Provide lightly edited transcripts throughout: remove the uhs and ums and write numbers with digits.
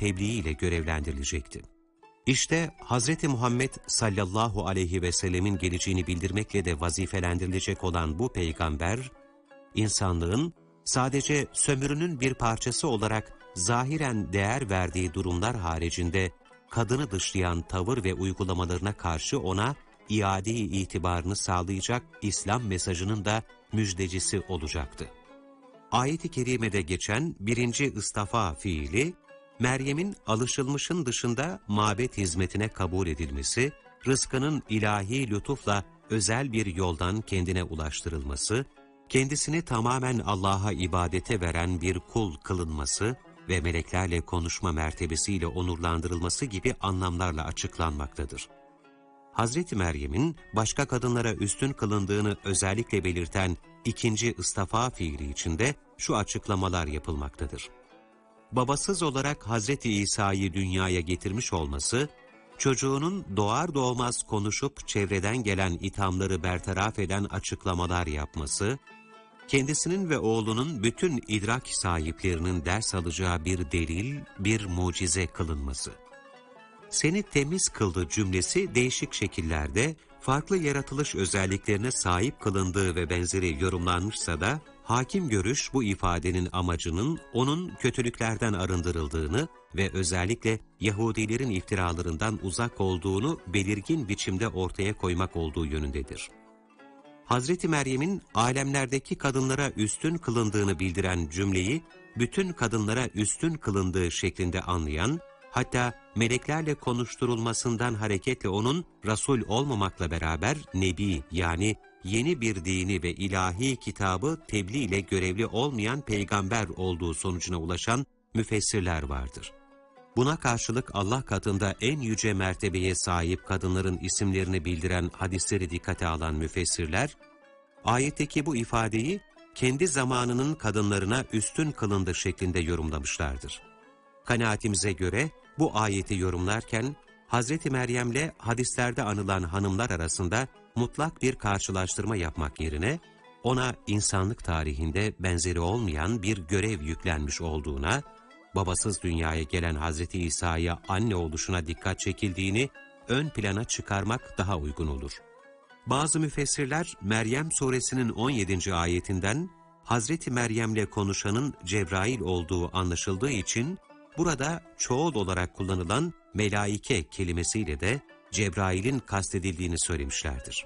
tebliğ ile görevlendirilecekti. İşte Hz. Muhammed sallallahu aleyhi ve sellemin geleceğini bildirmekle de vazifelendirilecek olan bu peygamber, insanlığın sadece sömürünün bir parçası olarak zahiren değer verdiği durumlar haricinde kadını dışlayan tavır ve uygulamalarına karşı ona iade-i itibarını sağlayacak İslam mesajının da müjdecisi olacaktı. Ayet-i kerimede geçen birinci istafa fiili, Meryem'in alışılmışın dışında mabet hizmetine kabul edilmesi, rızkının ilahi lütufla özel bir yoldan kendine ulaştırılması, kendisini tamamen Allah'a ibadete veren bir kul kılınması ve meleklerle konuşma mertebesiyle onurlandırılması gibi anlamlarla açıklanmaktadır. Hazreti Meryem'in başka kadınlara üstün kılındığını özellikle belirten ikinci istafa fiili içinde şu açıklamalar yapılmaktadır. Babasız olarak Hazreti İsa'yı dünyaya getirmiş olması, çocuğunun doğar doğmaz konuşup çevreden gelen ithamları bertaraf eden açıklamalar yapması, kendisinin ve oğlunun bütün idrak sahiplerinin ders alacağı bir delil, bir mucize kılınması. Seni temiz kıldı cümlesi değişik şekillerde, farklı yaratılış özelliklerine sahip kılındığı ve benzeri yorumlanmışsa da, hakim görüş bu ifadenin amacının onun kötülüklerden arındırıldığını ve özellikle Yahudilerin iftiralarından uzak olduğunu belirgin biçimde ortaya koymak olduğu yönündedir. Hazreti Meryem'in alemlerdeki kadınlara üstün kılındığını bildiren cümleyi, bütün kadınlara üstün kılındığı şeklinde anlayan, hatta meleklerle konuşturulmasından hareketle onun Resul olmamakla beraber Nebi yani yeni bir dini ve ilahi kitabı tebliğ ile görevli olmayan peygamber olduğu sonucuna ulaşan müfessirler vardır. Buna karşılık Allah katında en yüce mertebeye sahip kadınların isimlerini bildiren hadisleri dikkate alan müfessirler, ayetteki bu ifadeyi kendi zamanının kadınlarına üstün kılındı şeklinde yorumlamışlardır. Kanaatimize göre bu ayeti yorumlarken, Hz. Meryem'le hadislerde anılan hanımlar arasında mutlak bir karşılaştırma yapmak yerine, ona insanlık tarihinde benzeri olmayan bir görev yüklenmiş olduğuna, babasız dünyaya gelen Hz. İsa'ya anne oluşuna dikkat çekildiğini ön plana çıkarmak daha uygun olur. Bazı müfessirler, Meryem suresinin 17. ayetinden, Hz. Meryem'le konuşanın Cebrail olduğu anlaşıldığı için, burada çoğul olarak kullanılan melaike kelimesiyle de Cebrail'in kastedildiğini söylemişlerdir.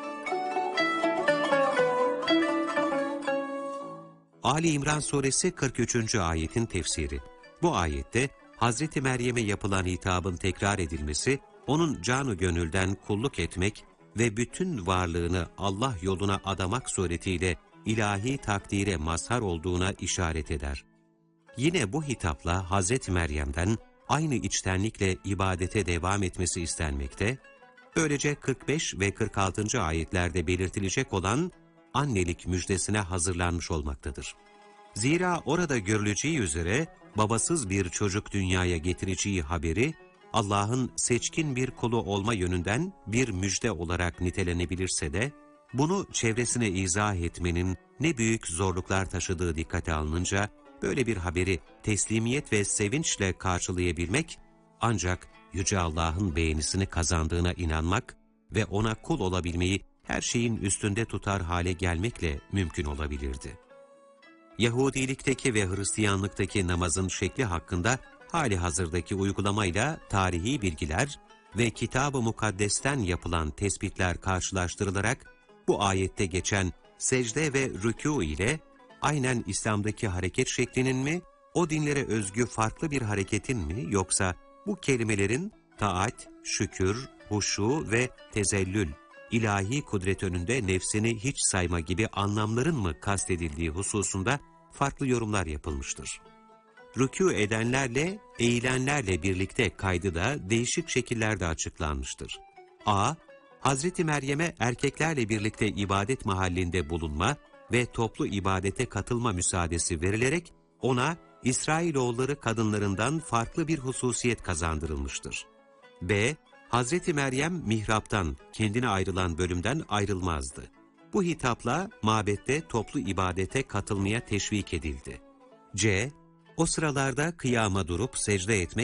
Ali İmran suresi 43. ayetin tefsiri. Bu ayette Hazreti Meryem'e yapılan hitabın tekrar edilmesi, onun canı gönülden kulluk etmek ve bütün varlığını Allah yoluna adamak suretiyle ilahi takdire mazhar olduğuna işaret eder. Yine bu hitapla Hazreti Meryem'den aynı içtenlikle ibadete devam etmesi istenmekte, böylece 45 ve 46. ayetlerde belirtilecek olan annelik müjdesine hazırlanmış olmaktadır. Zira orada görüleceği üzere babasız bir çocuk dünyaya getireceği haberi, Allah'ın seçkin bir kulu olma yönünden bir müjde olarak nitelenebilirse de, bunu çevresine izah etmenin ne büyük zorluklar taşıdığı dikkate alınınca, böyle bir haberi teslimiyet ve sevinçle karşılayabilmek, ancak Yüce Allah'ın beğenisini kazandığına inanmak ve ona kul olabilmeyi her şeyin üstünde tutar hale gelmekle mümkün olabilirdi. Yahudilikteki ve Hristiyanlıktaki namazın şekli hakkında hali hazırdaki uygulamayla tarihi bilgiler ve Kitab-ı Mukaddes'ten yapılan tespitler karşılaştırılarak bu ayette geçen secde ve rükû ile aynen İslam'daki hareket şeklinin mi, o dinlere özgü farklı bir hareketin mi, yoksa bu kelimelerin taat, şükür, huşu ve tezellül, ilahi kudret önünde nefsini hiç sayma gibi anlamların mı kastedildiği hususunda farklı yorumlar yapılmıştır. Rükû edenlerle, eğilenlerle birlikte kaydı da değişik şekillerde açıklanmıştır. A. Hazreti Meryem'e erkeklerle birlikte ibadet mahallinde bulunma ve toplu ibadete katılma müsaadesi verilerek ona İsrailoğulları kadınlarından farklı bir hususiyet kazandırılmıştır. B. Hazreti Meryem mihraptan, kendine ayrılan bölümden ayrılmazdı. Bu hitapla mabette toplu ibadete katılmaya teşvik edildi. C. O sıralarda kıyama durup secde etmek